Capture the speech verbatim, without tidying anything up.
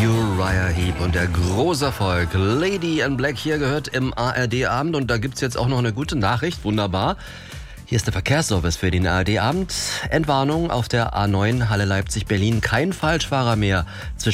Uriah Heep und der große Erfolg Lady in Black hier gehört im A R D-Abend. Und da gibt's jetzt auch noch eine gute Nachricht, wunderbar. Hier ist der Verkehrsservice für den A R D-Abend. Entwarnung auf der A neun Halle Leipzig-Berlin. Kein Falschfahrer mehr zwischen